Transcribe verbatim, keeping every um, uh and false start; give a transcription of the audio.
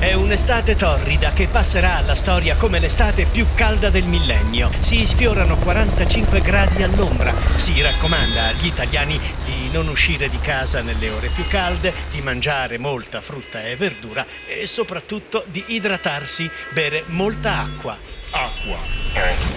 È un'estate torrida che passerà alla storia come l'estate più calda del millennio. Si sfiorano quarantacinque gradi all'ombra. Si raccomanda agli italiani di non uscire di casa nelle ore più calde, di mangiare molta frutta e verdura e soprattutto di idratarsi, bere molta acqua. Acqua.